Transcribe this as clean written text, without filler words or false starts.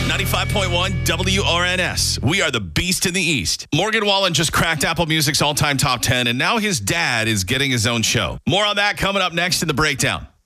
95.1 WRNS. We are the Beast in the East. Morgan Wallen just cracked Apple Music's all-time top 10, and now his dad is getting his own show. More on that coming up next in the breakdown.